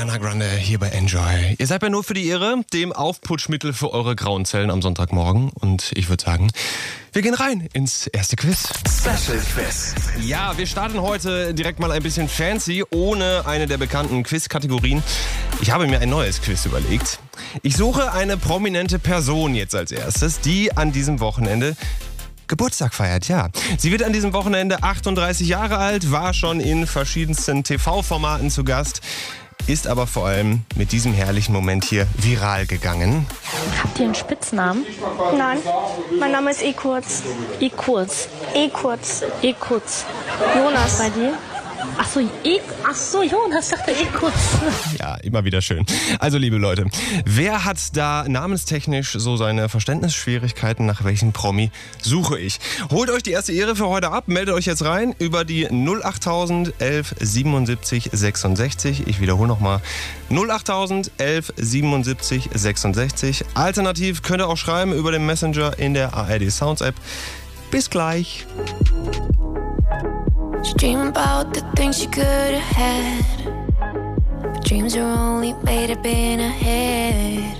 Ariana Grande hier bei Enjoy. Ihr seid bei Nur für die Ehre, dem Aufputschmittel für eure grauen Zellen am Sonntagmorgen. Und ich würde sagen, wir gehen rein ins erste Quiz. Special Quiz. Ja, wir starten heute direkt mal ein bisschen fancy, ohne eine der bekannten Quiz-Kategorien. Ich habe mir ein neues Quiz überlegt. Ich suche eine prominente Person jetzt als erstes, die an diesem Wochenende Geburtstag feiert, ja. Sie wird an diesem Wochenende 38 Jahre alt, war schon in verschiedensten TV-Formaten zu Gast, ist aber vor allem mit diesem herrlichen Moment hier viral gegangen. Habt ihr einen Spitznamen? Nein, mein Name ist E-Kurz. E-Kurz. E-Kurz. E-Kurz. Jonas. Bei dir? Achso, Jonas, dachte E-Kurz. Ja, immer wieder schön. Also, liebe Leute, wer hat da namenstechnisch so seine Verständnisschwierigkeiten? Nach welchen Promi suche ich? Holt euch die erste Ehre für heute ab, meldet euch jetzt rein über die 08000 11 77 66. Ich wiederhole nochmal 08000 11 77 66. Alternativ könnt ihr auch schreiben über den Messenger in der ARD Sounds App. Bis gleich. She dream about the things she could have had, but dreams are only made up in her head.